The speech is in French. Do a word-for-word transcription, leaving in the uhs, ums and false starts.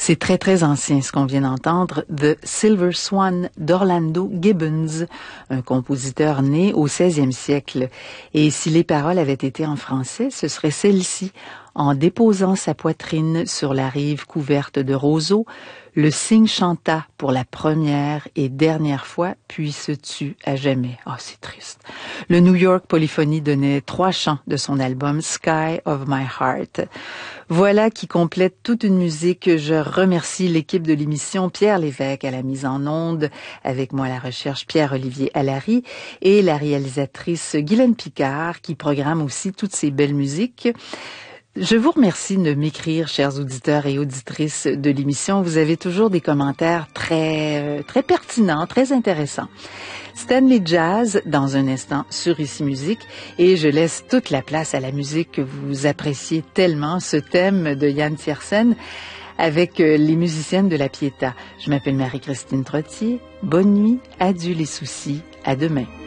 C'est très, très ancien ce qu'on vient d'entendre, The Silver Swan d'Orlando Gibbons, un compositeur né au seizième siècle. Et si les paroles avaient été en français, ce serait celle-ci. En déposant sa poitrine sur la rive couverte de roseaux, le cygne chanta pour la première et dernière fois, puis se tut à jamais. Oh, c'est triste. Le New York Polyphony donnait trois chants de son album Sky of My Heart. Voilà qui complète toute une musique. Je remercie l'équipe de l'émission, Pierre Lévesque à la mise en onde, avec moi à la recherche Pierre-Olivier Allary et la réalisatrice Guylaine Picard qui programme aussi toutes ces belles musiques. Je vous remercie de m'écrire, chers auditeurs et auditrices de l'émission. Vous avez toujours des commentaires très, très pertinents, très intéressants. Stanley Jazz, dans un instant, sur Ici Musique, et je laisse toute la place à la musique que vous appréciez tellement, ce thème de Yann Tiersen, avec les musiciennes de la Pietà. Je m'appelle Marie-Christine Trottier. Bonne nuit, adieu les soucis, à demain.